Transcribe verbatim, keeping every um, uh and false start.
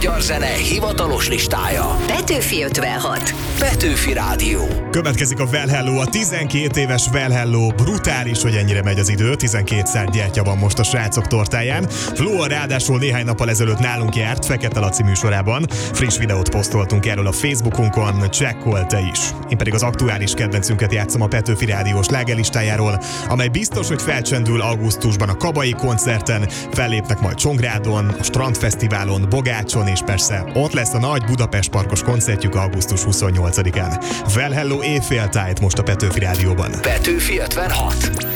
magyar zene hivatalos listája. Petőfi ötvenhat. Petőfi Rádió. Következik a Well Hello, a tizenkét éves Well Hello. Brutális, hogy ennyire megy az idő. tizenkétszer gyertya van most a srácok tortáján. Flóa ráadásul néhány nappal ezelőtt nálunk járt Fekete Laci műsorában. Friss videót posztoltunk erről a Facebookunkon, csekkold te is. Én pedig az aktuális kedvencünket játszom a Petőfi Rádió slágerlistájáról, amely biztos, hogy felcsendül augusztusban a Kabai koncerten, fellépnek majd Csongrádon, a Strandfesztiválon, Bogácson, és persze ott lesz a nagy Budapest Parkos koncertjük augusztus huszonnyolcadikán. Well Hello éjféltájt most a Petőfi Rádióban. Petőfi ötvenhat.